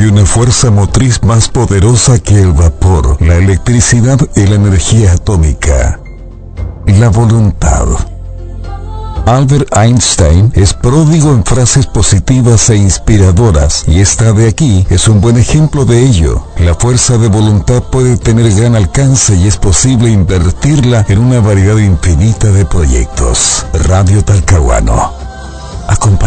hay una fuerza motriz más poderosa que el vapor, la electricidad y la energía atómica: la voluntad. Albert Einstein es pródigo en frases positivas e inspiradoras, y esta de aquí es un buen ejemplo de ello. La fuerza de voluntad puede tener gran alcance y es posible invertirla en una variedad infinita de proyectos. Radio Talcahuano.